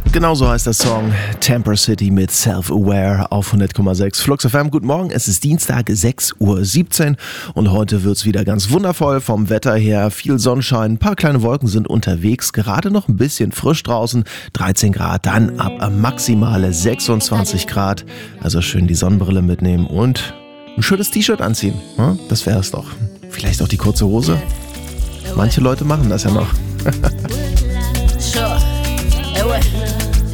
Genauso heißt der Song Temper City mit Self-Aware auf 100,6 Flux FM. Guten Morgen, es ist Dienstag, 6:17 Uhr und heute wird's wieder ganz wundervoll vom Wetter her. Viel Sonnenschein, ein paar kleine Wolken sind unterwegs, gerade noch ein bisschen frisch draußen, 13 Grad, dann ab maximale 26 Grad. Also schön die Sonnenbrille mitnehmen und ein schönes T-Shirt anziehen. Das wäre es doch. Vielleicht auch die kurze Hose. Manche Leute machen das ja noch. Sure.